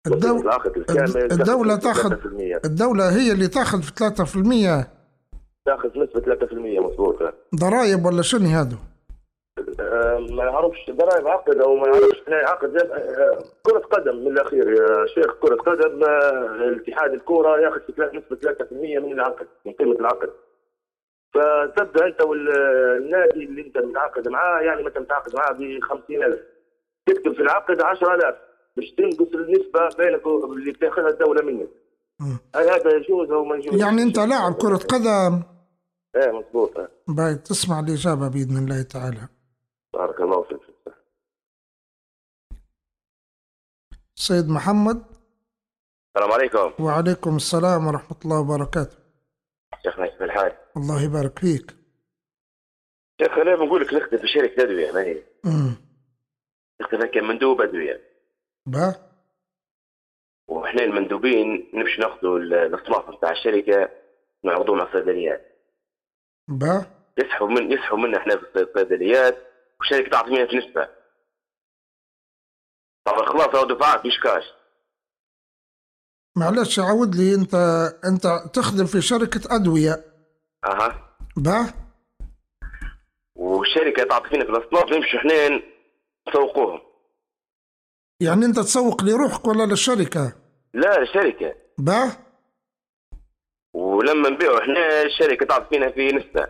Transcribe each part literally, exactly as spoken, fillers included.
الدو... العقد الكامل الدولة تاخذ، الدولة هي اللي تاخذ في ثلاثة في المية، تاخذ نسبة ثلاثة في المية. مضبوط. ضرائب ولا شنو هذا؟ ما نعرفش ضرائب عقد او ما نعرفش عقد. كرة قدم من الاخير يا شيخ، كرة قدم الاتحاد الكورة ياخذ نسبة ثلاثة في المية من العقد، من قيمة العقد. فتبدا انت والنادي اللي انت متعاقد معاه، يعني مثلا متعاقد معاه ب خمسين ألف، تكتب في العقد عشرة آلاف باش تنقص النسبة بينك اللي بتاخذها الدولة منك. هل هذا يجوز او ما يجوز؟ يعني انت لاعب كرة قدم. ايه مضبوط. باي تسمع الإجابة بإذن الله تعالى. بارك الله فيك. سيد محمد. السلام عليكم. وعليكم السلام ورحمة الله وبركاته. شيخنا كيف الحال؟ الله يبارك فيك. شيخ أنا بنقول لك نخدم في شركة أدوية، ما هي؟ امم نخدم كمندوب أدوية. با وإحنا المندوبين نمشي ناخذوا الأصناف بتاع الشركة نعرضوهم على الصيدليات. با يسحبوا من يسحبوا منا إحنا في الصيدليات، والشركة تعطي منها في نسبة. طبعا خلاص هو دفعات مش كاش. معلش عود لي، أنت أنت تخدم في شركة أدوية. أها. با والشركة تعطي فينا في الأصناف، نمشي إحنا نسوقوهم. يعني أنت تسوق لروحك ولا للشركة؟ لا للشركة. با ولما نبيعوا إحنا الشركة تعطي فينا في نسبة.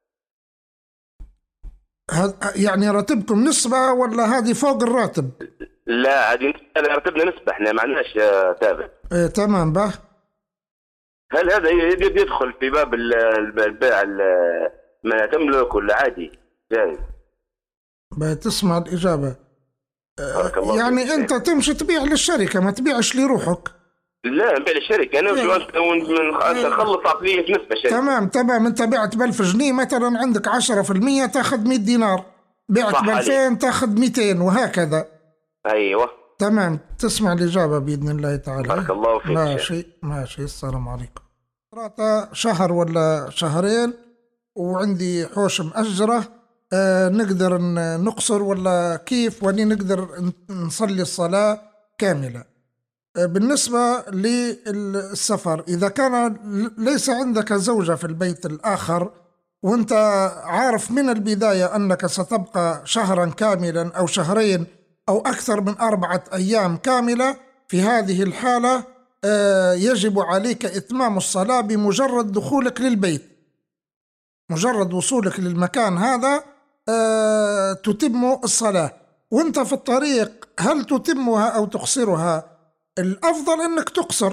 يعني راتبكم نسبة ولا هذه فوق الراتب؟ لا هذه راتبنا نسبة، احنا ما عندناش تابع. ايه تمام. به هل هذا يدخل في باب البيع ما تملك ولا عادي جاي؟ بتسمع الإجابة. آه يعني أنت تمشي تبيع للشركة، ما تبيعش لروحك. لا نبيع للشركة أنا نخلص عقلية في نسبة شركة. تمام تمام. أنت بعت بألف جنيه مثلا، عندك عشرة في المية تاخذ مية دينار، بعت بألفين تاخذ ميتين وهكذا. أيوة تمام. تسمع الإجابة بإذن الله تعالى. بارك الله فيك. ماشي ماشي. السلام عليكم. شهر ولا شهرين وعندي حوش مأجرة، آه نقدر نقصر ولا كيف؟ وني نقدر نصلي الصلاة كاملة. آه بالنسبة للسفر، إذا كان ليس عندك زوجة في البيت الآخر وانت عارف من البداية أنك ستبقى شهرا كاملا أو شهرين أو أكثر من أربعة أيام كاملة، في هذه الحالة آه يجب عليك إتمام الصلاة بمجرد دخولك للبيت. مجرد وصولك للمكان هذا آه تتم الصلاة. وانت في الطريق هل تتمها أو تقصرها؟ الأفضل أنك تقصر،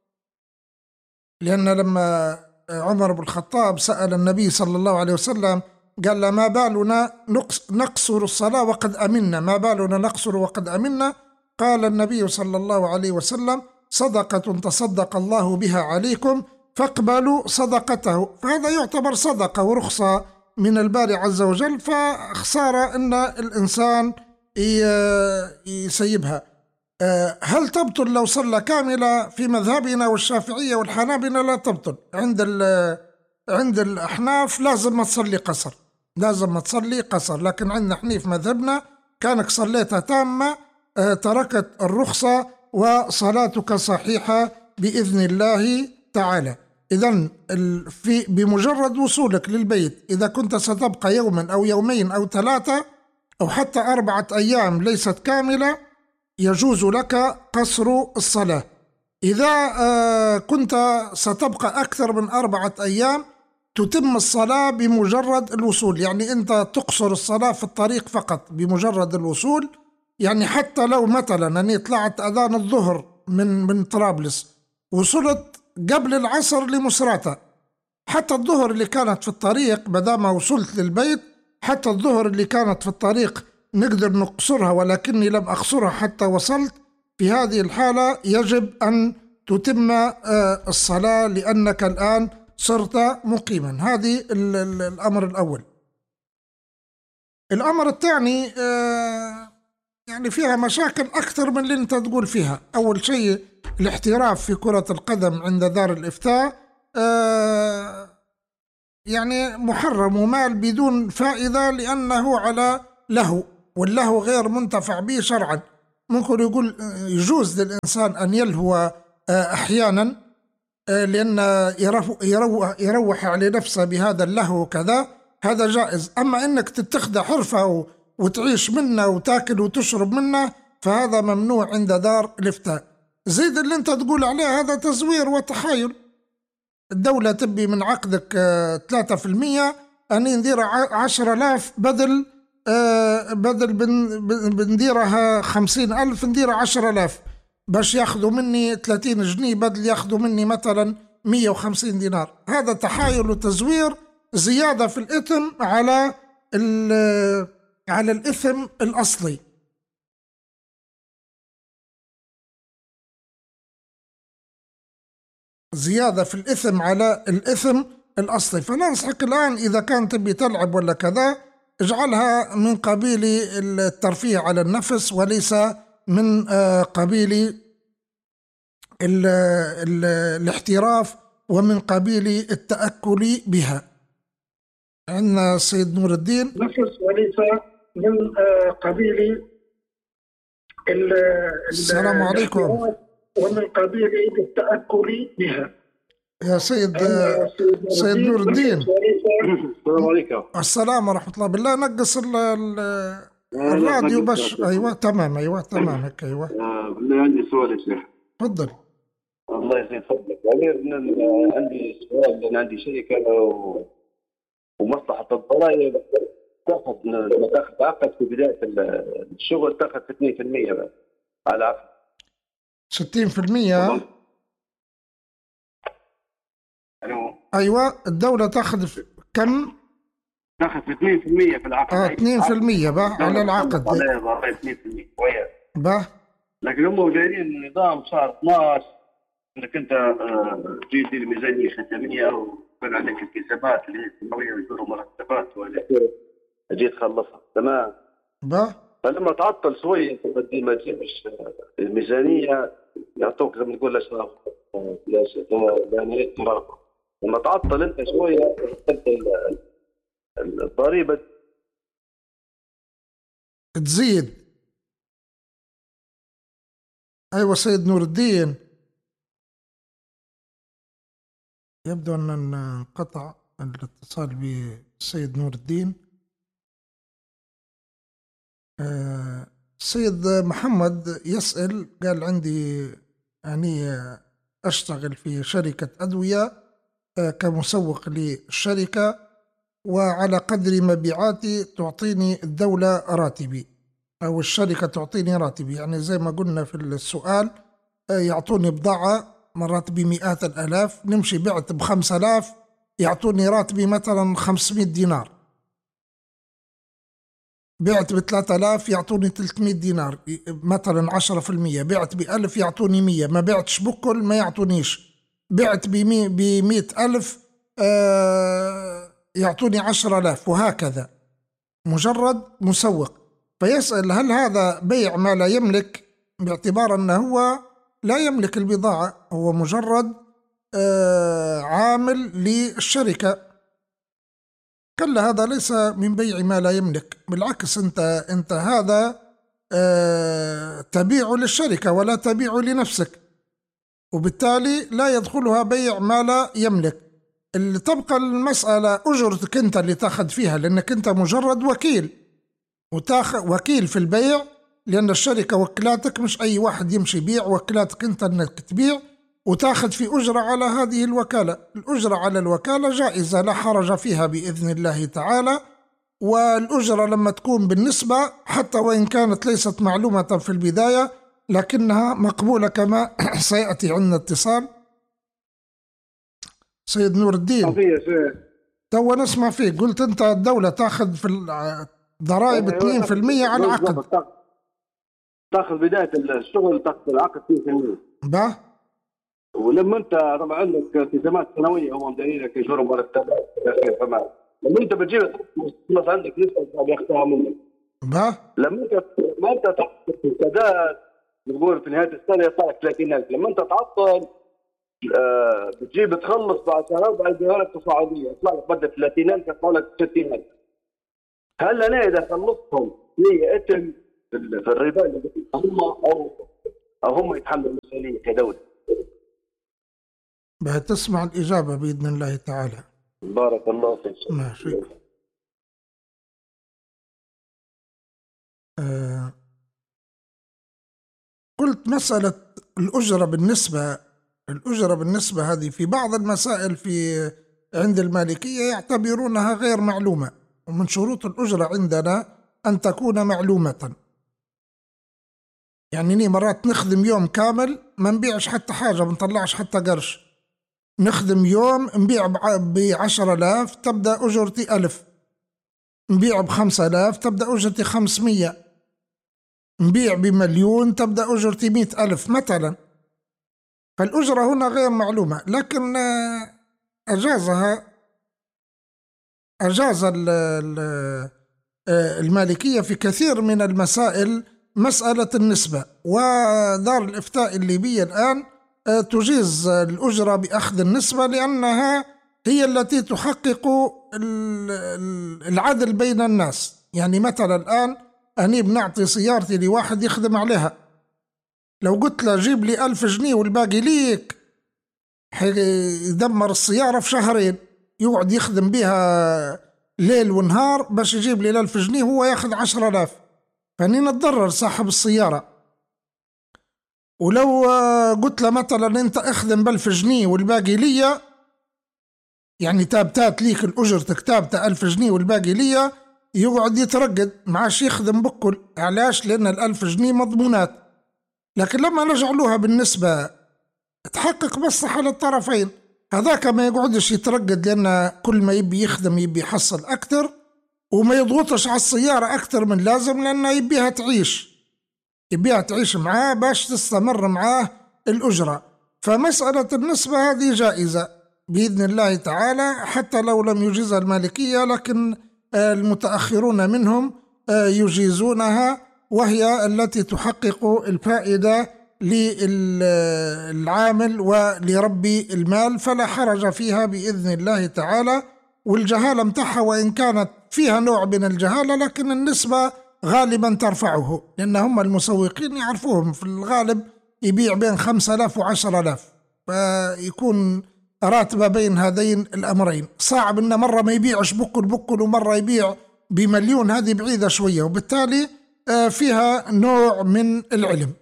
لأن لما عمر بن الخطاب سأل النبي صلى الله عليه وسلم قال له ما بالنا نقصر الصلاة وقد أمنا، ما بالنا نقصر وقد أمنا؟ قال النبي صلى الله عليه وسلم صدقة تصدق الله بها عليكم فاقبلوا صدقته. فهذا يعتبر صدقة ورخصة من الباري عز وجل، فخسارة أن الإنسان يسيبها. هل تبطل لو صلى كاملة؟ في مذهبنا والشافعية والحنابلة لا تبطل. عند عند الأحناف لازم ما تصلي قصر، لازم ما تصلي قصر. لكن عندنا حنيف مذهبنا كانك صليتها تامة تركت الرخصة وصلاتك صحيحة بإذن الله تعالى. إذن في بمجرد وصولك للبيت، إذا كنت ستبقى يوما أو يومين أو ثلاثة أو حتى أربعة أيام ليست كاملة، يجوز لك قصر الصلاة. إذا كنت ستبقى أكثر من أربعة أيام تتم الصلاة بمجرد الوصول. يعني أنت تقصر الصلاة في الطريق فقط بمجرد الوصول. يعني حتى لو مثلا أني طلعت أذان الظهر من من طرابلس، وصلت قبل العصر لمصراتة، حتى الظهر اللي كانت في الطريق بدام وصلت للبيت، حتى الظهر اللي كانت في الطريق نقدر نقصرها، ولكني لم أقصرها حتى وصلت. في هذه الحالة يجب أن تتم الصلاة لأنك الآن صرت مقيما. هذه الأمر الأول. الأمر الثاني يعني فيها مشاكل أكثر من اللي أنت تقول فيها. أول شيء الاحتراف في كرة القدم عند دار الإفتاء يعني محرم ومال بدون فائدة، لأنه على لهو، واللهو غير منتفع به شرعا. ممكن يقول يجوز للإنسان أن يلهو أحيانا لأن يروح, يروح على نفسه بهذا اللهو وكذا، هذا جائز. أما أنك تتخذ حرفة وتعيش منه وتاكل وتشرب منه فهذا ممنوع عند دار الإفتاء. زيد اللي أنت تقول عليه هذا تزوير وتحايل. الدولة تبي من عقدك ثلاثة في المية، أني ندير عشرة آلاف بدل آه بدل بنديرها خمسين ألف ندير عشرة آلاف باش ياخذوا مني ثلاثين جنيه بدل ياخذوا مني مثلا مية وخمسين دينار. هذا تحايل وتزوير، زيادة في الإثم على على الإثم الأصلي. زيادة في الإثم على الإثم الأصلي. فننصحك الآن إذا كان تبي تلعب ولا كذا اجعلها من قبيل الترفيه على النفس وليس من قبيل ال ال الاحتراف ومن قبيل التأكل بها. عندنا السيد نور الدين. نفس وليس من قبيل ال السلام عليكم. ومن قبيل التأكل بها. يا سيد سيد نور الدين. السلام عليكم. السلام ورحمة الله. بالله نقص الراديو باش. ايوه تمام. ايوه تمام هيك. ايوه بالله عندي سؤال يا شيخ. تفضل. الله يسعد فضلك. عندي سؤال. لان عندي شركه و... ومصلحه الضرائب تاخذ لما تاخذ عقد في بدايه الشغل تاخذ اثنين في المية بس على عقد. ستين في المية. ايوه الدولة تاخذ كم؟ تاخذ اثنين في المية في العقد. اه اثنين في المية به على العقد. اثنين في المية كويس. به لكن هم جايين نظام شهر اثناشر انك انت تجي تدير ميزانيه ختاميه ويكون عندك التزامات اللي هي السنويه ويديروا مرتبات ولا تجي تخلصها تمام. به فلما تعطل شويه انت ما تجيبش الميزانيه يعطوك زي ما نقول اشراف بيانات تراكم. لما تعطل انت شويه الضريبه تزيد. ايوه سيد نور الدين. يبدو ان انقطع الاتصال بالسيد نور الدين. السيد محمد يسأل قال عندي يعني أشتغل في شركة أدوية كمسوق للشركة وعلى قدر مبيعاتي تعطيني الدولة راتبي أو الشركة تعطيني راتبي. يعني زي ما قلنا في السؤال يعطوني بضاعة مرات بمئات الآلاف، نمشي بعت بخمس آلاف يعطوني راتبي مثلا خمسمائة دينار، بعت بثلاثة آلاف يعطوني ثلاثمائة دينار مثلا عشرة في المية، بعت بألف يعطوني مية، ما بعتش بكل ما يعطونيش، بعت بمئة ألف آه يعطوني عشرة آلاف وهكذا مجرد مسوق. فيسأل هل هذا بيع ما لا يملك باعتبار أنه هو لا يملك البضاعة، هو مجرد آه عامل للشركة. كلا هذا ليس من بيع ما لا يملك، بالعكس أنت, أنت هذا آه تبيع للشركة ولا تبيع لنفسك، وبالتالي لا يدخلها بيع ما لا يملك. اللي تبقى المسألة أجرتك أنت اللي تاخذ فيها، لأنك أنت مجرد وكيل وتاخذ وكيل في البيع، لأن الشركة وكلاتك مش أي واحد يمشي يبيع، وكلاتك أنت أنك تبيع وتاخذ في أجرة على هذه الوكالة. الأجرة على الوكالة جائزة لا حرج فيها بإذن الله تعالى، والأجرة لما تكون بالنسبة حتى وإن كانت ليست معلومة في البداية لكنها مقبولة كما سيأتي عندنا اتصال. سيد نور الدين تو نسمع فيك، قلت أنت الدولة تاخذ في الضرائب اثنين في المية على العقد، تاخذ بداية الشغل تاخذ العقد اثنين في المية به. ولما انت طبعا عندك التزامات سنويه هم مديرين لك اجور مرتبات الى اخره، فما لما انت بتجيب خلاص عندك نسبه بياخذها منك به. لما انت ما انت تعطل السداد بتقول في نهايه السنه يطلع لك ثلاثين ألف، لما انت تعطل آه بتجيب تخلص بعد شهر بعد لك تصاعديه يطلع لك بدل ثلاثين ألف يطلع لك ستين ألف. هل انا اذا خلصتهم لي اثم في ال- في الربا هم او او هم يتحملوا المسؤوليه كدوله. بتسمع الإجابة بإذن الله تعالى. بارك الله فيك. ماشي. آه قلت مسألة الأجرة بالنسبة الأجرة بالنسبة هذه في بعض المسائل في عند المالكية يعتبرونها غير معلومة، ومن شروط الأجرة عندنا أن تكون معلومة. يعني ني مرات نخدم يوم كامل ما نبيعش حتى حاجة، ما نطلعش حتى قرش. نخدم يوم نبيع بعشرة آلاف تبدأ أجرتي ألف، نبيع بخمسة آلاف تبدأ أجرتي خمسمية، نبيع بمليون تبدأ أجرتي مئة ألف مثلا. فالأجرة هنا غير معلومة، لكن أجازها أجاز المالكية في كثير من المسائل مسألة النسبة، ودار الإفتاء الليبية الآن تجيز الأجرة بأخذ النسبة، لأنها هي التي تحقق العدل بين الناس. يعني مثلا الآن أني بنعطي سيارتي لواحد يخدم عليها، لو قلت له جيب لي ألف جنيه والباقي ليك، يدمر السيارة في شهرين، يقعد يخدم بها ليل ونهار باش يجيب لي الألف جنيه، هو ياخذ عشرة آلاف، فاني نتضرر صاحب السيارة. ولو قلت له مثلا انت اخدم بألف جنيه والباقي ليا، يعني تابتات ليك الأجرتك تابتة ألف جنيه والباقي ليا، يقعد يترقد معاش يخدم بكل. علاش؟ لأن الألف جنيه مضمونات. لكن لما نجعلوها بالنسبة تحقق مصلحة للطرفين، هذاك ما يقعدش يترقد، لأن كل ما يبي يخدم يبي يحصل أكتر، وما يضغطش على السيارة أكتر من لازم، لأنه يبيها تعيش يبيها تعيش معاه باش تستمر معاه الأجرة. فمسألة النسبة هذه جائزة بإذن الله تعالى، حتى لو لم يجيزها المالكية، لكن المتأخرون منهم يجيزونها، وهي التي تحقق الفائدة للعامل ولربي المال، فلا حرج فيها بإذن الله تعالى. والجهالة متاعها وإن كانت فيها نوع من الجهالة، لكن النسبة غالبا ترفعه، لأن هم المسوقين يعرفوهم في الغالب يبيع بين خمسة آلاف وعشرة آلاف، فيكون راتبة بين هذين الأمرين. صعب إن مرة ما يبيعش بكل بكل ومرة يبيع بمليون، هذه بعيدة شوية، وبالتالي فيها نوع من العلم.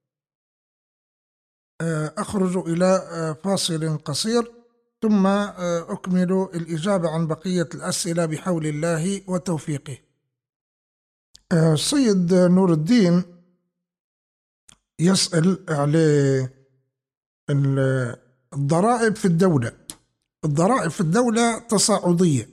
أخرج إلى فاصل قصير ثم أكمل الإجابة عن بقية الأسئلة بحول الله وتوفيقه. السيد نور الدين يسأل على الضرائب في الدولة. الضرائب في الدولة تصاعدية،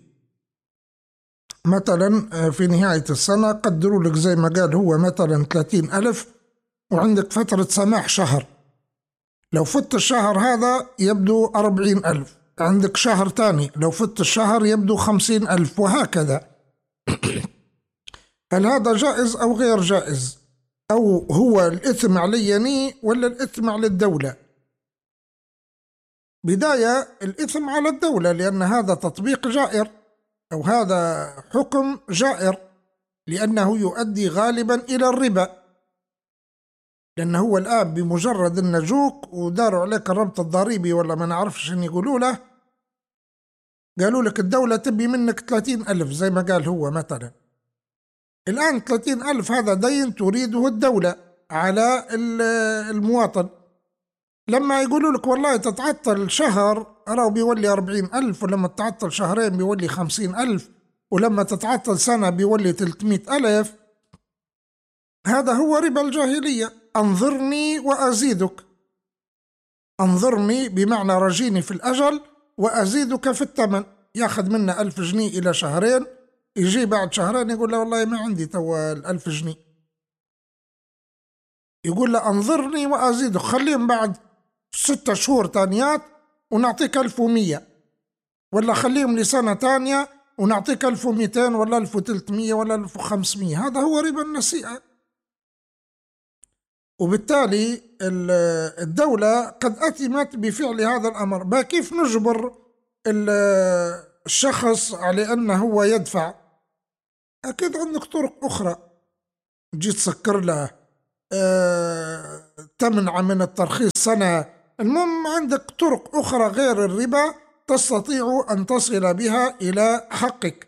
مثلا في نهاية السنة قدروا لك زي ما قال هو مثلا ثلاثين ألف، وعندك فترة سماح شهر، لو فت الشهر هذا يبدو أربعين ألف، عندك شهر تاني لو فت الشهر يبدو خمسين ألف، وهكذا. هل هذا جائز أو غير جائز؟ أو هو الإثم عليني ولا الإثم على الدولة؟ بداية الإثم على الدولة، لأن هذا تطبيق جائر، أو هذا حكم جائر، لأنه يؤدي غالبا إلى الربا. لأنه هو الآن بمجرد أن نجوك وداروا عليك الربط الضريبي ولا ما نعرفش أن يقولوا له، قالوا لك الدولة تبي منك ثلاثين ألف زي ما قال هو مثلا. الآن ثلاثين ألف هذا دين تريده الدولة على المواطن، لما يقولوا لك والله تتعطل شهر أراه بيولي أربعين ألف، ولما تتعطل شهرين بيولي خمسين ألف، ولما تتعطل سنة بيولي ثلاثمائة ألف، هذا هو ربا الجاهلية. أنظرني وأزيدك، أنظرني بمعنى رجيني في الأجل وأزيدك في الثمن. ياخذ منا ألف جنيه إلى شهرين، يجي بعد شهرين يقول له والله ما عندي توا الألف جنيه، يقول له أنظرني وأزيدك، خليهم بعد ستة شهور تانيات ونعطيك ألف ومية، ولا خليهم لسنة تانية ونعطيك ألف ومئتين ولا ألف وثلاثمية ولا ألف وخمسمية. هذا هو ربا النسيئة. وبالتالي الدولة قد أثمت بفعل هذا الأمر. بقى كيف نجبر الشخص على أنه هو يدفع؟ أكيد عندك طرق أخرى. جيت تسكر له، آه تمنع من الترخيص سنة. المهم عندك طرق أخرى غير الربا تستطيع أن تصل بها إلى حقك.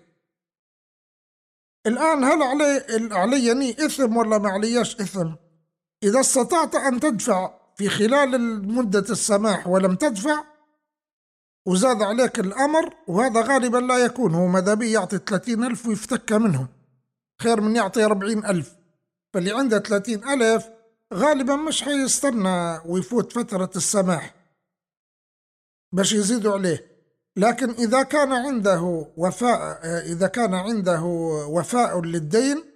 الآن هل علي عليني إثم ولا ما عليش إثم؟ إذا استطعت أن تدفع في خلال مدة السماح ولم تدفع وزاد عليك الأمر، وهذا غالبا لا يكون، هو ماذا بي يعطي ثلاثين ألف ويفتك منهم، خير من يعطي أربعين ألف. فاللي عنده ثلاثين ألف غالبا مش حيستنى ويفوت فترة السماح باش يزيدوا عليه. لكن إذا كان عنده وفاء إذا كان عنده وفاء للدين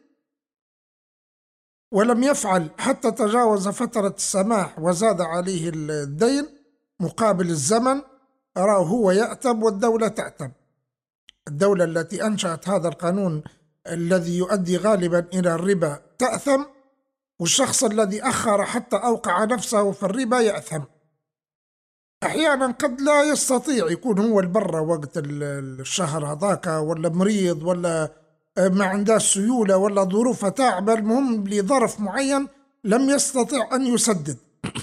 ولم يفعل حتى تجاوز فترة السماح وزاد عليه الدين مقابل الزمن، أراه هو يأتم والدولة تأتم. الدولة التي أنشأت هذا القانون الذي يؤدي غالبا إلى الربا تأثم، والشخص الذي أخر حتى أوقع نفسه في الربا يأثم. أحيانا قد لا يستطيع، يكون هو البرة وقت الشهر هذاك، ولا مريض، ولا ما عنده سيولة، ولا ظروفه تعبة، المهم لظرف معين لم يستطع أن يسدد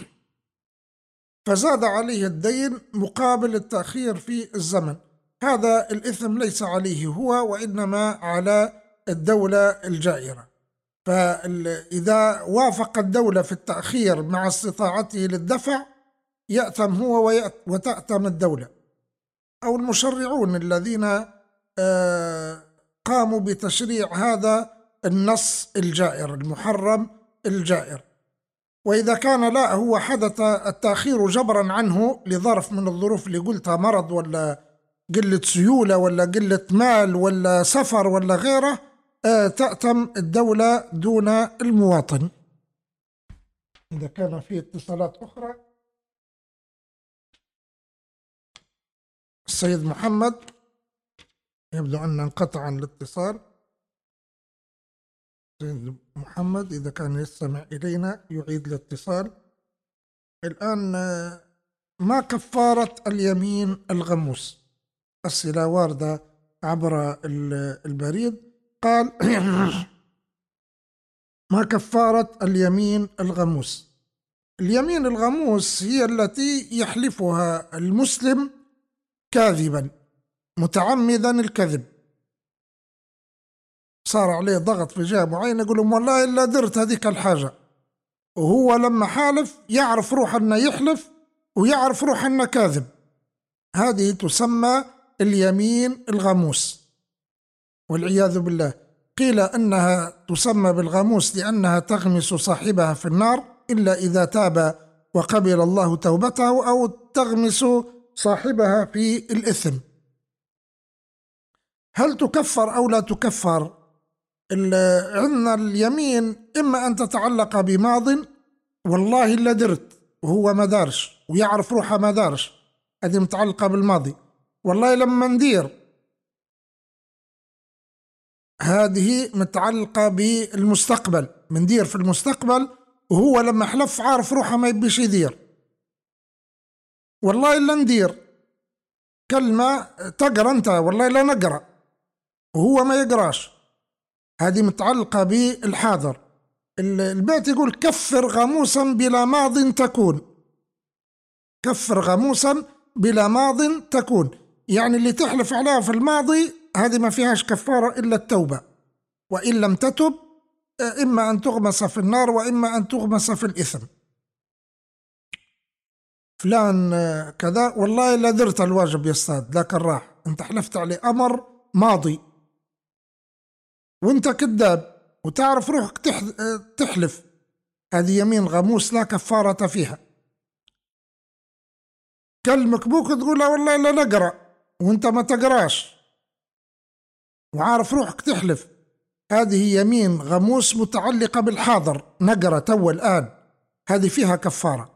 فزاد عليه الدين مقابل التأخير في الزمن. هذا الإثم ليس عليه هو، وإنما على الدولة الجائرة. فإذا وافق الدولة في التأخير مع استطاعته للدفع يأثم هو وتأثم الدولة، أو المشرعون الذين قاموا بتشريع هذا النص الجائر المحرم الجائر. وإذا كان لا هو حدث التأخير جبرا عنه لظرف من الظروف اللي قلتها، مرض ولا قلة سيولة ولا قلة مال ولا سفر ولا غيره، تأتم الدولة دون المواطن. إذا كان في اتصالات أخرى. السيد محمد يبدو أن انقطع الاتصال. السيد محمد إذا كان يستمع إلينا يعيد الاتصال. الآن ما كفارة اليمين الغموس؟ أسئلة واردة عبر البريد. قال ما كفارة اليمين الغموس؟ اليمين الغموس هي التي يحلفها المسلم كاذبا متعمدا الكذب، صار عليه ضغط في جهة معينة يقول لهم والله إلا درت هذيك الحاجة، وهو لما حالف يعرف روح أنه يحلف ويعرف روح أنه كاذب. هذه تسمى اليمين الغموس والعياذ بالله. قيل أنها تسمى بالغموس لأنها تغمس صاحبها في النار إلا إذا تاب وقبل الله توبته، أو تغمس صاحبها في الإثم. هل تكفر أو لا تكفر؟ عندنا اليمين إما أن تتعلق بماض، والله إلا درت وهو ما دارش ويعرف روحه ما دارش، هذه متعلقة بالماضي. والله لما ندير، هذه متعلقة بالمستقبل، مندير في المستقبل وهو لما حلف عارف روحه ما يبيش يدير. والله إلا ندير كلمة تقرأ أنت، والله لا نقرأ وهو ما يقراش، هذه متعلقة بالحاضر. البيت يقول كفر غموسا بلا ماض تكون، كفر غموسا بلا ماض تكون، يعني اللي تحلف عليها في الماضي هذه ما فيهاش كفارة إلا التوبة، وإن لم تتب إما أن تغمس في النار وإما أن تغمس في الإثم. فلان كذا والله لا درت الواجب يا أستاذ، لكن راح أنت حلفت عليه أمر ماضي وأنت كذاب وتعرف روحك تحلف، هذه يمين غموس لا كفارة فيها. كلمك بوك تقول له والله لا نقرأ وأنت ما تقراش وعارف روحك تحلف، هذه يمين غموس متعلقة بالحاضر، نقرأ تو الآن، هذه فيها كفارة.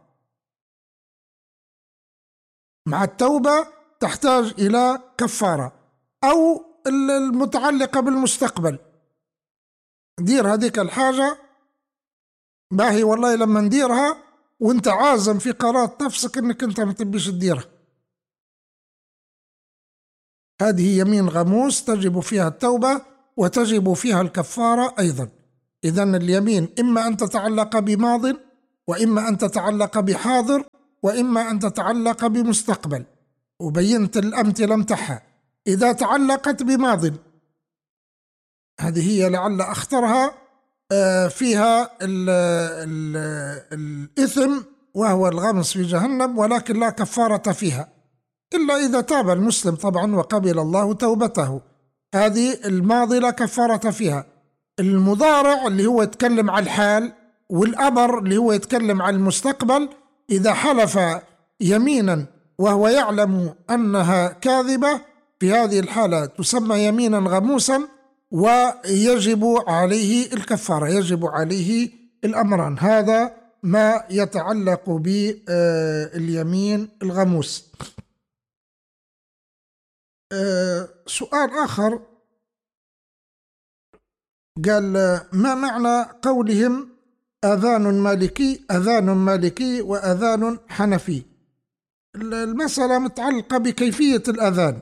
مع التوبة تحتاج إلى كفارة. أو المتعلقة بالمستقبل، دير هذيك الحاجة باهي والله لما نديرها وانت عازم في قرار نفسك انك انت ما تبيش تديرها، هذه يمين غموس تجب فيها التوبة وتجب فيها الكفارة أيضا. إذن اليمين إما أن تتعلق بماض، وإما أن تتعلق بحاضر، وإما أن تتعلق بمستقبل، وبينت الأمثلة متاعها. إذا تعلقت بماض، هذه هي لعل أخطرها، فيها ال ال الإثم وهو الغمس في جهنم، ولكن لا كفارة فيها إلا إذا تاب المسلم طبعا وقبل الله توبته. هذه الماضي لا كفارة فيها. المضارع اللي هو يتكلم عن الحال، والأمر اللي هو يتكلم عن المستقبل، إذا حلف يمينا وهو يعلم أنها كاذبة، في هذه الحالة تسمى يمينا غموسا، ويجب عليه الكفارة، يجب عليه الأمران. هذا ما يتعلق باليمين الغموس. سؤال آخر قال: ما معنى قولهم أذان مالكي أذان مالكي وأذان حنفي؟ المسألة متعلقة بكيفية الأذان.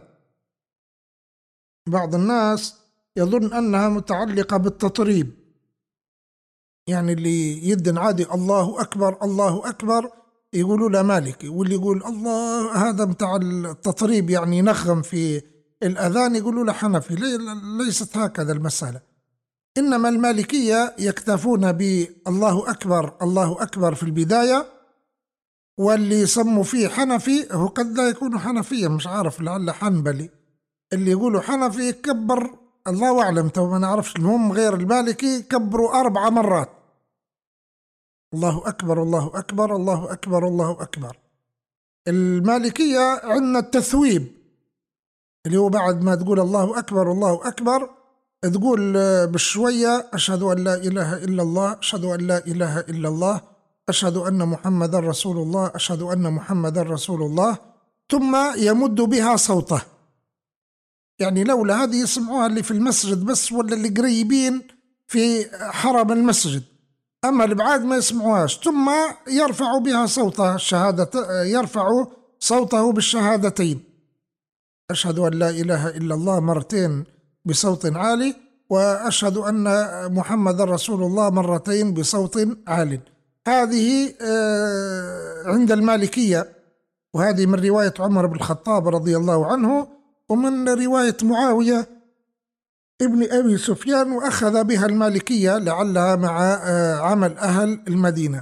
بعض الناس يظن أنها متعلقة بالتطريب، يعني اللي يدن عادي الله أكبر الله أكبر يقولوا له مالكي، واللي يقول الله هذا متاع التطريب يعني ينغم في الأذان يقولوا له حنفي. ليست هكذا المسألة، إنما المالكية يكتفون بالله أكبر الله أكبر في البداية، واللي يسموا فيه حنفي هو قد لا يكون حنفيا، مش عارف لعل حنبلي. اللي يقولوا حنفي كبر الله أعلم، تو ما نعرفش، المهم غير المالكي كبروا أربع مرات الله أكبر الله أكبر الله أكبر الله أكبر. المالكية عندنا التثويب، اللي هو بعد ما تقول الله أكبر الله أكبر تقول بشوية أشهد أن لا إله إلا الله أشهد أن لا إله إلا الله أشهد أن محمد رسول الله أشهد أن محمد رسول الله، ثم يمد بها صوته. يعني لولا هذه يسمعوها اللي في المسجد بس، ولا اللي قريبين في حرم المسجد، أما البعاد ما يسمعوهاش. ثم يرفع بها صوته الشهادة، يرفع صوته بالشهادتين، أشهد أن لا إله إلا الله مرتين بصوت عالي، وأشهد أن محمد رسول الله مرتين بصوت عال. هذه عند المالكية، وهذه من رواية عمر بن الخطاب رضي الله عنه، ومن رواية معاوية ابن أبي سفيان، وأخذ بها المالكية لعلها مع عمل أهل المدينة.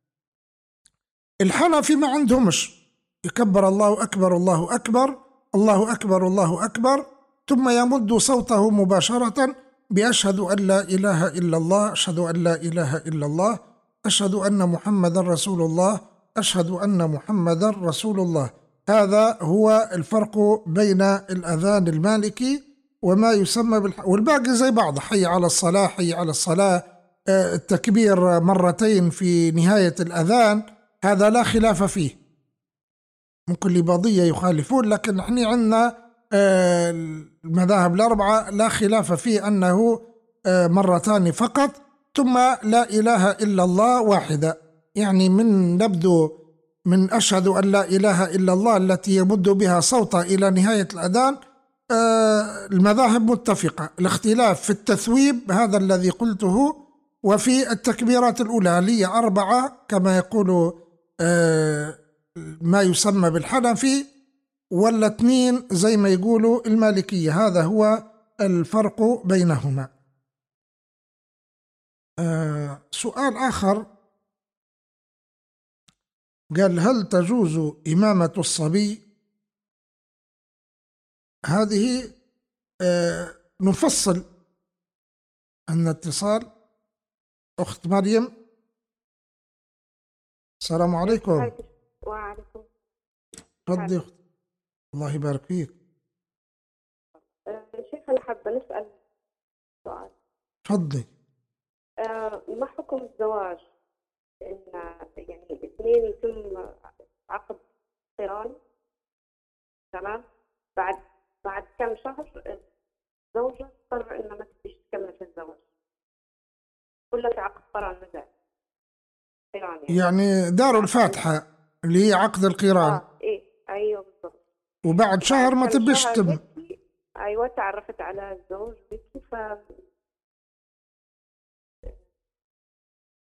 الحنفي ما عندهمش، يكبر الله أكبر الله أكبر الله أكبر الله أكبر، ثم يمد صوته مباشرة بأشهد أن لا إله إلا الله أشهد أن لا إله إلا الله أشهد أن محمد رسول الله أشهد أن محمد رسول الله. هذا هو الفرق بين الأذان المالكي وما يسمى بالح... والباقي زي بعض، حي على الصلاة حي على الصلاة، التكبير مرتين في نهاية الأذان، هذا لا خلاف فيه. ممكن لبعضية يخالفون، لكن نحن عندنا المذاهب الأربعة لا خلاف فيه أنه مرتان فقط، ثم لا إله إلا الله واحدة. يعني من نبدو من أشهد أن لا إله إلا الله التي يمد بها صوته إلى نهاية الأذان المذاهب متفقة. الاختلاف في التثويب هذا الذي قلته، وفي التكبيرات الأولى هي أربعة كما يقول ما يسمى بالحنفي، ولا اثنين زي ما يقولوا المالكية. هذا هو الفرق بينهما. آه سؤال آخر قال: هل تجوز إمامة الصبي؟ هذه آه نفصل عن اتصال. أخت مريم، السلام عليكم. وعليكم. تفضلي أخت، الله يبارك فيك. أه شيخ، أنا حابة نسأل سؤال. تفضلي. أه ما حكم الزواج؟ إن يعني الاثنين يتم عقد قران، تمام، بعد بعد كم شهر الزوجة تقرر إنها ما تبيش تكمل في الزواج، ولا في عقد قران مزاج قران يعني. يعني دار الفاتحة اللي هي عقد القران. اه ايه ايوه بالضبط. وبعد شهر ما تبيش تم. ايوه تعرفت على الزوج بكي، ف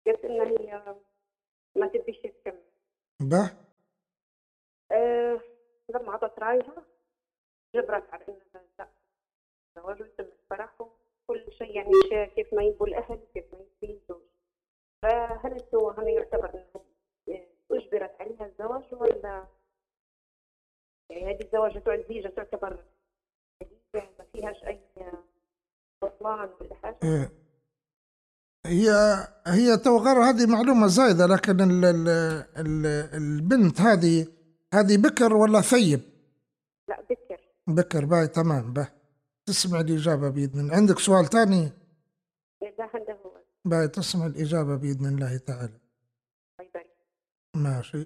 قالت إن هي ما تبيش تكمل. به أه لما عطت رأيها جبرت على إنها لا، الزواج ويتم الفرح وكل شيء، يعني شيء كيف ما يبوا الأهل كيف ما يبي الزوج. فهل هو هنا يعتبر إنها أجبرت عليها الزواج، ولا يعني هذه الزواج الزيجة تعتبر ما فيهاش أي بطلان ولا حاجة؟ إيه. هي هي توغر هذه معلومة زايدة، لكن ال ال ال البنت هذه هذه بكر ولا ثيب؟ لا بكر. بكر، باي تمام. به تسمع الإجابة بإذن الله. عندك سؤال تاني؟ لا عنده هو. باي تسمع الإجابة بإذن الله تعالى. باي باي. ماشي.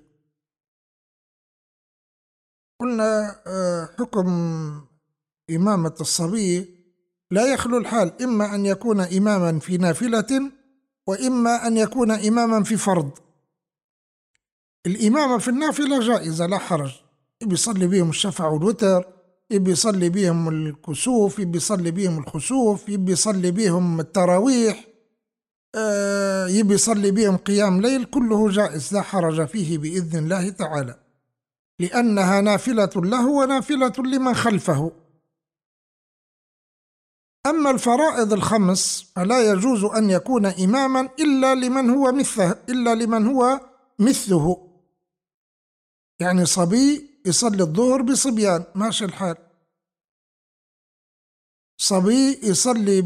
قلنا حكم إمامة الصبي لا يخلو الحال، إما أن يكون إماما في نافلة وإما أن يكون إماما في فرض. الإمامة في النافلة جائزة لا حرج، يبي يصلي بهم الشفع والوتر، يبي يصلي بهم الكسوف، يبي يصلي بهم الخسوف، يبي يصلي بهم التراويح، يبي يصلي بهم قيام ليل، كله جائز لا حرج فيه بإذن الله تعالى، لأنها نافلة له ونافلة لمن خلفه. أما الفرائض الخمس فلا يجوز أن يكون إماما إلا لمن هو مثله إلا لمن هو مثله. يعني صبي يصلي الظهر بصبيان ماشي الحال، صبي يصلي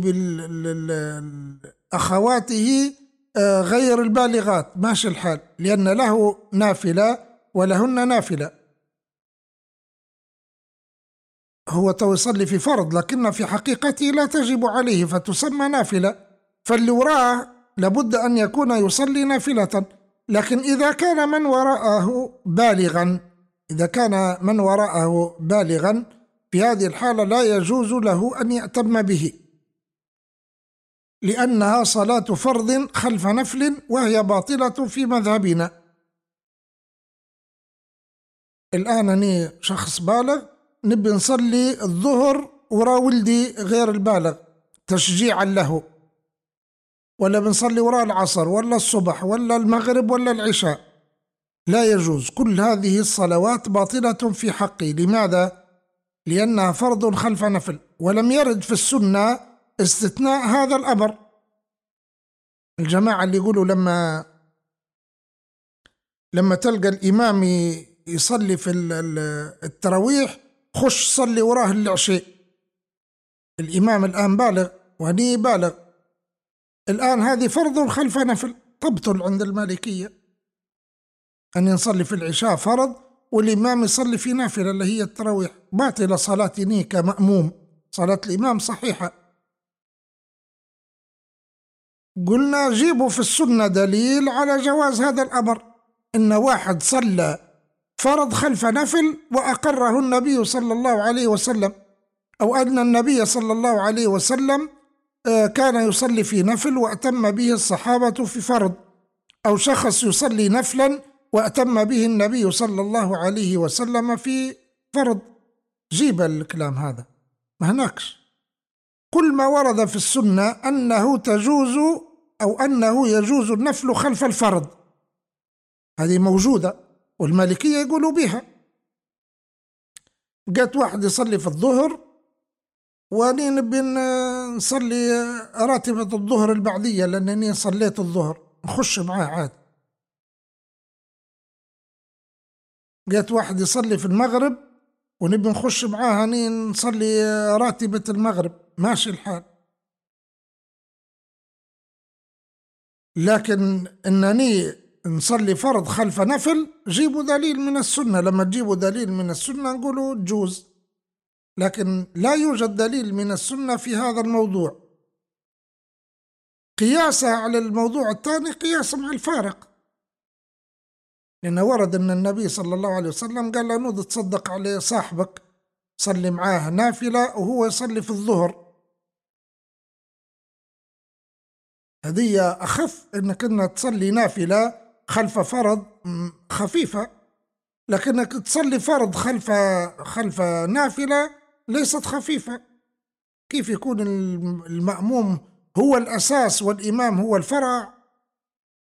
بأخواته غير البالغات ماشي الحال، لأن له نافلة ولهن نافلة. هو تو يصلي في فرض لكن في حقيقته لا تجب عليه فتسمى نافلة، فاللي وراه لابد أن يكون يصلي نافلة. لكن إذا كان من وراءه بالغا إذا كان من وراءه بالغا في هذه الحالة لا يجوز له أن يأتم به، لأنها صلاة فرض خلف نفل وهي باطلة في مذهبنا. الآن أنا شخص بالغ نبي نصلي الظهر ورا ولدي غير البالغ تشجيعا له، ولا بنصلي وراء العصر ولا الصبح ولا المغرب ولا العشاء، لا يجوز. كل هذه الصلوات باطلة في حقي. لماذا؟ لأنها فرض خلف نفل، ولم يرد في السنة استثناء هذا الأمر. الجماعة اللي يقولوا لما لما تلقى الإمام يصلي في التراويح خش صلي وراه العشاء، الإمام الآن بالغ وهني بالغ، الآن هذه فرض خلف نفل تبطل عند المالكية، أن يصلي في العشاء فرض والإمام يصلي في نافلة اللي هي التراويح، باطلة صلاتني كمأموم، صلاة الإمام صحيحة. قلنا جيبوا في السنة دليل على جواز هذا الأمر، إن واحد صلى فرض خلف نفل وأقره النبي صلى الله عليه وسلم، أو أن النبي صلى الله عليه وسلم كان يصلي في نفل وأتم به الصحابة في فرض، أو شخص يصلي نفلا وأتم به النبي صلى الله عليه وسلم في فرض. جيب الكلام هذا ما هناكش. كل ما ورد في السنة أنه تجوز أو أنه يجوز النفل خلف الفرض، هذه موجودة والمالكية يقولوا بها. جاءت واحد يصلي في الظهر وأني نبي نصلي راتبة الظهر البعدية لأنني صليت الظهر، نخش معاه عاد. جاءت واحد يصلي في المغرب ونبي نخش معاه هني نصلي راتبة المغرب ماشي الحال. لكن أنني نصلي فرض خلف نفل جيبوا دليل من السنة، لما تجيبوا دليل من السنة نقولوا تجوز، لكن لا يوجد دليل من السنة في هذا الموضوع. قياسها على الموضوع الثاني قياس مع الفارق، لأن ورد أن النبي صلى الله عليه وسلم قال له نود تصدق على صاحبك صلي معاه نافلة وهو يصلي في الظهر، هذه أخف إنك إنك تصلي نافلة خلف فرض خفيفة، لكنك تصلي فرض خلف خلف نافلة ليست خفيفة. كيف يكون المأموم هو الأساس والإمام هو الفرع؟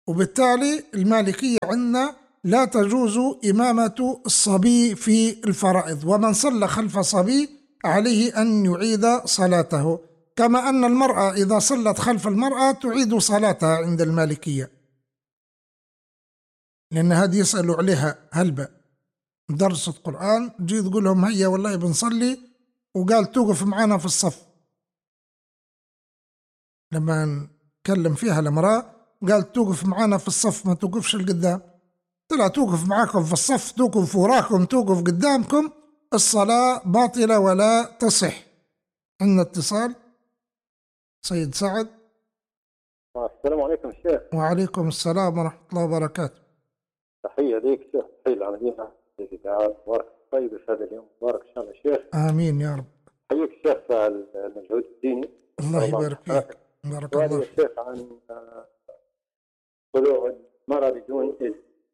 وبالتالي المالكية عندنا لا تجوز إمامة الصبي في الفرائض، ومن صلى خلف صبي عليه أن يعيد صلاته، كما أن المرأة إذا صلت خلف المرأة تعيد صلاتها عند المالكية، لأن هذه يسألوا عليها هلبة درس القرآن، تجي تقول لهم هيا والله بنصلي، وقال توقف معنا في الصف. لما نكلم فيها المرأة قال توقف معنا في الصف، ما توقفش القدام. طلع توقف معاكم في الصف، توقف وراكم، توقف قدامكم، الصلاة باطلة ولا تصح. عندنا اتصال. سيد سعد. السلام عليكم الشيخ. وعليكم السلام ورحمة الله وبركاته. تحية ليك شيخ، تحية العملية الإذاعات، مبارك طيب في هذا اليوم، مبارك إن شاء الله الشيخ. آمين يا رب. حييك الشيخ على المجهود الديني. الله يبارك فيك. بارك الله فيك. الشيخ عن طلوع المرأة بدون إذن.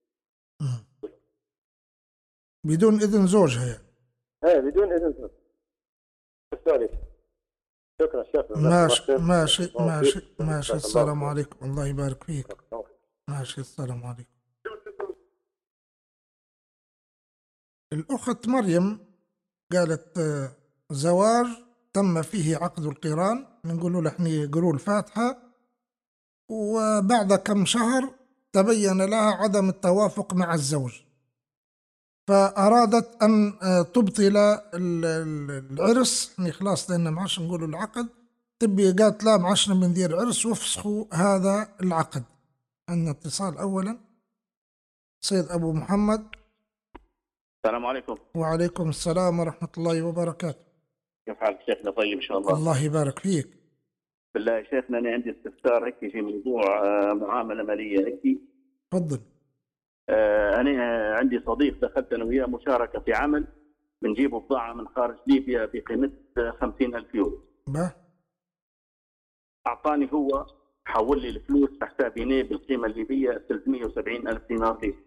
بدون إذن زوجها يعني. ايه بدون إذن زوج. السؤال. شكرا شيخ. ماشي ماشي ماشي ماشي. السلام عليكم. الله يبارك فيك. ماشي. السلام عليكم. الأخت مريم قالت زواج تم فيه عقد القران، نقول له احنا يقروا الفاتحة، وبعد كم شهر تبين لها عدم التوافق مع الزوج، فأرادت أن تبطل العرس. احنا خلاص لأن ما عادش نقولوا العقد، تبي قالت لا ما عادش بندير عرس، وافسخوا هذا العقد. عندنا اتصال أولا. سيد أبو محمد. السلام عليكم. وعليكم السلام ورحمة الله وبركاته. كيف حالك شيخنا؟ طيب إن شاء الله. الله يبارك فيك. بالله يا شيخنا أنا عندي استفسار هيك في موضوع معاملة مالية هيك. تفضل. آه أنا عندي صديق دخلت أنا وياه مشاركة في عمل، بنجيب بضاعة من خارج ليبيا بقيمة خمسين ألف يورو. به. أعطاني هو، حول لي الفلوس حسابي هنا بالقيمة الليبية ثلاثمئة وسبعين ألف دينار لي.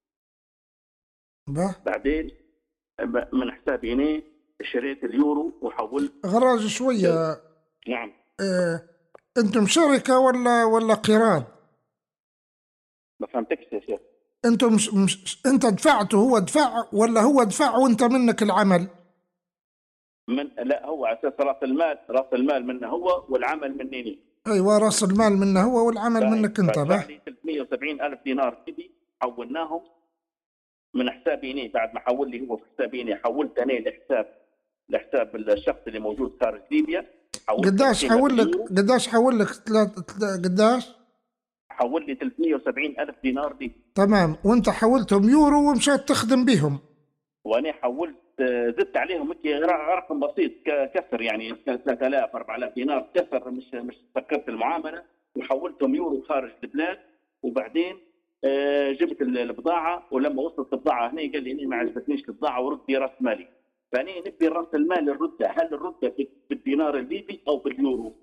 به. بعدين من حسابي هنا شريت اليورو وحولت. غراج شوية. نعم. اه انتم شركة ولا ولا قراض؟ ما فهمتكش يا شيخ. انتم مش مش انت دفعت وهو دفع، ولا هو دفع وانت منك العمل؟ من لا هو على اساس راس المال، راس المال منه هو والعمل مني. ايوه راس المال منه هو والعمل منك انت. به ثلاثمئة وسبعين ألف دينار كذي حولناهم من حسابي هنا. بعد ما حول لي هو في حسابي هنا، حولت انا لحساب لحساب الشخص اللي موجود خارج ليبيا. قداش حول لك؟ قداش حول لك؟ قداش؟ حول لي ثلاثمئة وسبعين ألف دينار دي. تمام. وانت حولتهم يورو ومشيت تخدم بهم. وانا حولت زدت عليهم رقم بسيط كسر، يعني ثلاثة آلاف أربعة آلاف دينار كسر، مش مش سكرت المعامله، وحولتهم يورو خارج البلاد. وبعدين جبت البضاعه، ولما وصلت البضاعه هنا قال لي ما عجبتنيش البضاعه وردي راس مالي. فاني نبي راس المال الرده، هل الرده بالدينار الليبي او باليورو؟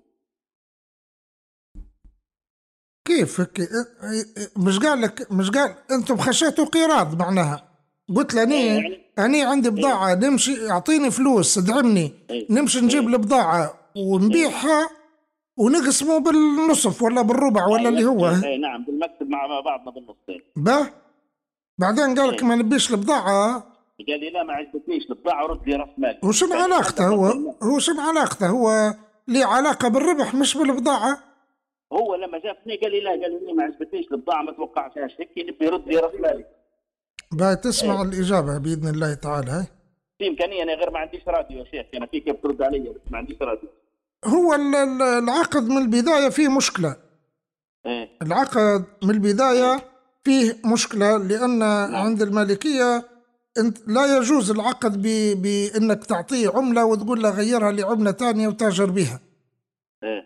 كيف مش قال لك؟ مش قال انتم خشيتوا قراض معناها؟ قلت له اني يعني اني عندي بضاعه نمشي، اعطيني فلوس ادعمني، نمشي نجيب البضاعه ونبيعها ونقسمه بالنصف ولا بالربع ولا اللي هو. اي نعم بالمكتب مع بعضنا بالنصين. به. بعدين قال لك ما نبيش البضاعه. قال لي لا ما عجبتنيش البضاعه ورد لي راس مالي. وشنو علاقته هو؟ هو شنو علاقته هو؟ ليه علاقه بالربح مش بالبضاعه. هو لما جابني قال لي لا، قال لي ما عجبتنيش البضاعه ما توقعتهاش هيك، نبي يرد لي راس مالي. باي تسمع ايه. الإجابة بإذن الله تعالى. هاي في إمكانية، أنا غير ما عنديش راديو يا شيخ، أنا في كيف ترد علي بس ما عنديش راديو. هو العقد من البداية فيه مشكلة. ايه. العقد من البداية فيه مشكلة، لأن نعم. عند المالكية انت لا يجوز العقد بأنك تعطيه عملة وتقول له غيرها لعملة تانية وتاجر بها. ايه.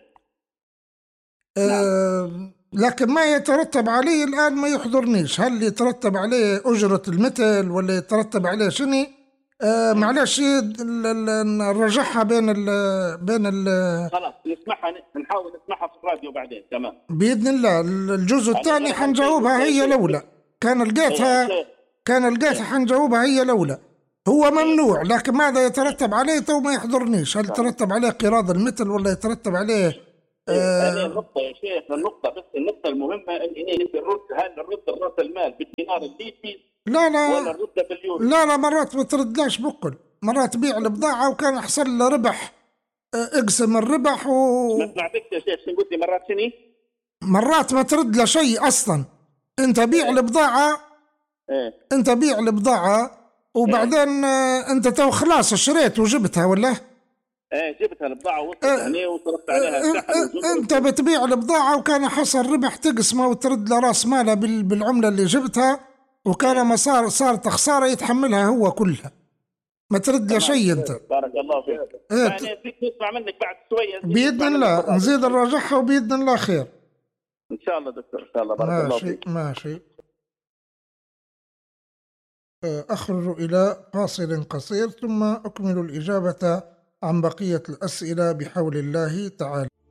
آه نعم. لكن ما يترتب عليه الآن ما يحضرنيش، هل يترتب عليه أجرة المثل ولا يترتب عليه شنو؟ آه معلش نرجعها بين ال بين ال خلاص نسمعها، نحاول نسمعها في الراديو بعدين. تمام بإذن الله. الجزء الثاني حنجاوبها هي لولا كان لقيتها كان لقيتها حنجاوبها هي لولا. هو ممنوع، لكن ماذا يترتب عليه تو ما يحضرنيش، هل يترتب عليه قراض المثل ولا يترتب عليه هذه النقطة يا شيخ، النقطة بس النقطة المهمة إني أنت الرد، هل الرد رأس المال بالدينار الليبي لا لا ولا الرد باليورو؟ لا لا مرات ما تردلاش بكل، مرات تبيع البضاعة وكان يحصل له ربح اقسم الربح و ما سمعتك يا شيخ، شو قلت لي مرات شنو؟ مرات ما ترد له شيء أصلا، أنت بيع البضاعة إيه أنت بيع البضاعة وبعدين إيه؟ أنت تو خلاص شريت وجبتها ولا؟ ايه جبتها البضاعة وصلت هني وصرفت عليها شحن. انت بتبيع البضاعة وكان حصل ربح تقسمه وترد له راس ماله بالعملة اللي جبتها، وكان ما صار صارت خسارة يتحملها هو كلها، ما ترد له شيء انت. بارك الله فيك. يعني فيك نسمع منك بعد شوية بإذن الله، نزيد نراجعها وبإذن الله خير ان شاء الله دكتور، ان شاء الله. بارك الله فيك. ماشي ماشي. أخرج إلى فاصل قصير ثم أكمل الإجابة عن بقية الأسئلة بحول الله تعالى.